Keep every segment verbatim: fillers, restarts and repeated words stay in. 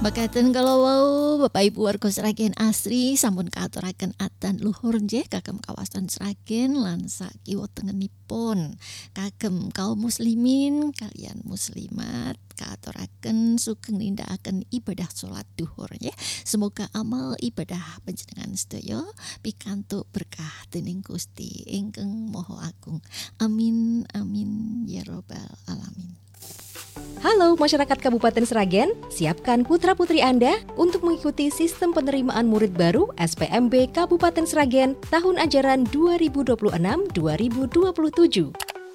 Mekaten kalau wau Bapak Ibu warga Sragen asri sampun kaaturaken atan luhur nggih kagem kawasan Sragen lan sakiwa tengenipun kagem kaum muslimin kalian muslimat kaaturaken sugeng nindakaken ibadah salat duhur nggih. Semoga amal ibadah panjenengan sedaya pikantuk berkah dening Gusti ingkang Maha Agung. Amin amin ya rabbal alamin. Halo masyarakat Kabupaten Sragen, siapkan putra-putri Anda untuk mengikuti sistem penerimaan murid baru S P M B Kabupaten Sragen tahun ajaran dua ribu dua puluh enam dua ribu dua puluh tujuh.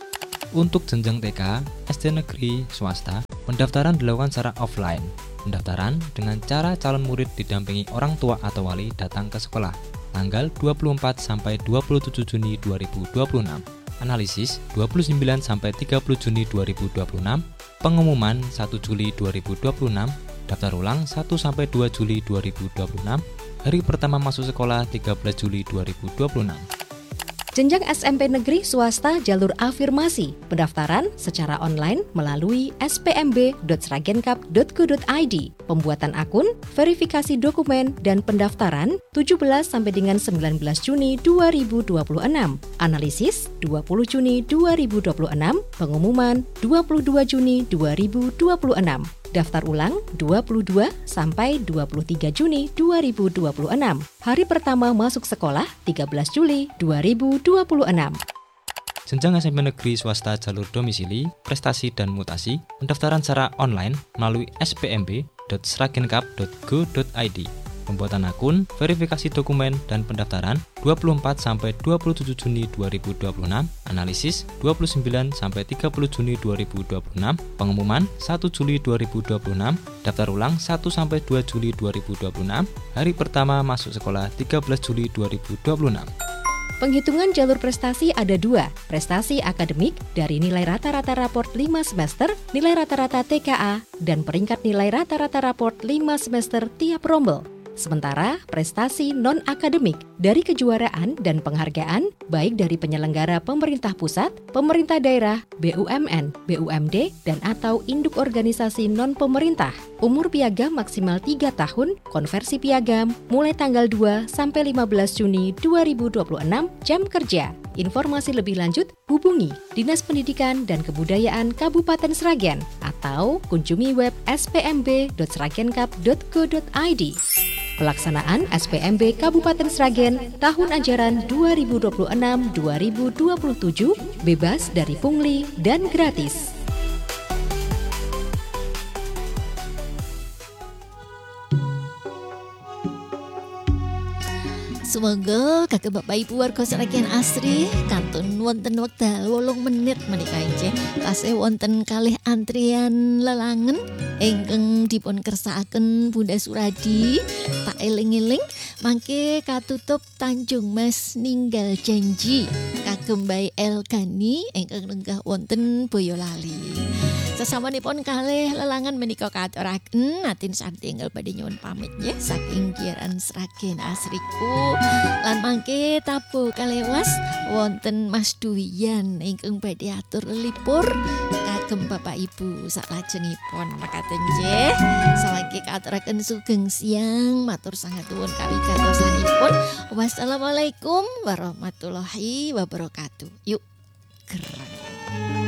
Untuk jenjang T K, S D negeri, swasta, pendaftaran dilakukan secara offline. Pendaftaran dengan cara calon murid didampingi orang tua atau wali datang ke sekolah tanggal dua puluh empat sampai dua puluh tujuh Juni dua ribu dua puluh enam. Analisis dua puluh sembilan sampai tiga puluh Juni dua ribu dua puluh enam. Pengumuman satu Juli dua ribu dua puluh enam, daftar ulang satu sampai dua Juli dua ribu dua puluh enam, hari pertama masuk sekolah tiga belas Juli dua ribu dua puluh enam. Jenjang S M P negeri swasta jalur afirmasi, pendaftaran secara online melalui s p m b dot sragenkap dot go dot i d. Pembuatan akun, verifikasi dokumen, dan pendaftaran tujuh belas sampai dengan sembilan belas Juni dua ribu dua puluh enam. Analisis dua puluh Juni dua ribu dua puluh enam, pengumuman dua puluh dua Juni dua ribu dua puluh enam. Daftar ulang dua puluh dua sampai dua puluh tiga Juni dua ribu dua puluh enam. Hari pertama masuk sekolah tiga belas Juli dua ribu dua puluh enam. Jenjang S M P negeri swasta jalur domisili, prestasi dan mutasi, pendaftaran secara online melalui s p m b dot sragenkap dot go dot i d. Pembuatan akun, verifikasi dokumen, dan pendaftaran dua puluh empat sampai dua puluh tujuh Juni dua ribu dua puluh enam, analisis dua puluh sembilan sampai tiga puluh Juni dua ribu dua puluh enam, pengumuman satu Juli dua ribu dua puluh enam, daftar ulang satu sampai dua Juli dua ribu dua puluh enam, hari pertama masuk sekolah tiga belas Juli dua ribu dua puluh enam. Penghitungan jalur prestasi ada dua, prestasi akademik dari nilai rata-rata raport lima semester, nilai rata-rata T K A, dan peringkat nilai rata-rata raport lima semester tiap rombel. Sementara prestasi non-akademik dari kejuaraan dan penghargaan baik dari penyelenggara pemerintah pusat, pemerintah daerah, B U M N, B U M D, dan atau induk organisasi non-pemerintah. Umur piagam maksimal tiga tahun, konversi piagam mulai tanggal dua sampai lima belas Juni dua ribu dua puluh enam jam kerja. Informasi lebih lanjut hubungi Dinas Pendidikan dan Kebudayaan Kabupaten Sragen atau kunjungi web s p m b dot sragenkap dot go dot i d. Pelaksanaan S P M B Kabupaten Sragen tahun ajaran dua ribu dua puluh enam dua ribu dua puluh tujuh bebas dari pungli dan gratis. Semoga kakek bapak ibu warga Sragen asri kantun wonten wekdal wolung menit menika nggih tasih wonten kalih antrian lelangen ingkang dipun kersakaken Bunda Suradi tak eling-eling mangke katutup Tanjung Mas ninggal janji kagem Bae Elgani ingkang lenggah wonten Boyolali. Sesawanipun kalih lelangan menika kaaturaken atin santi enggal badhe nyuwun pamit nggih saking Giyaran Sragen asriku lan mangke tabuh kalewas wonten Mas Duwiyan ingkang badhe atur lelipur kagem Bapak Ibu saklajengipun mekaten nggih sawangi kaaturaken sugeng siang matur sangat nuwun kawigatosanipun. Wassalamualaikum warahmatullahi wabarakatuh. Yuk gerak.